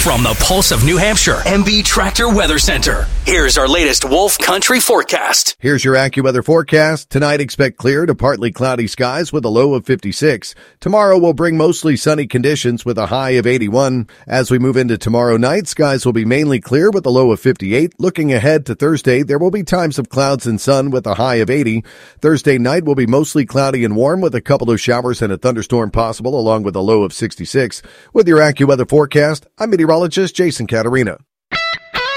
From the Pulse of New Hampshire, MB Tractor Weather Center. Here's our latest Wolf Country forecast. Here's your AccuWeather forecast. Tonight, expect clear to partly cloudy skies with a low of 56. Tomorrow will bring mostly sunny conditions with a high of 81. As we move into tomorrow night, skies will be mainly clear with a low of 58. Looking ahead to Thursday, there will be times of clouds and sun with a high of 80. Thursday night will be mostly cloudy and warm with a couple of showers and a thunderstorm possible along with a low of 66. With your AccuWeather forecast, I'm meteorologist Jason Caterina.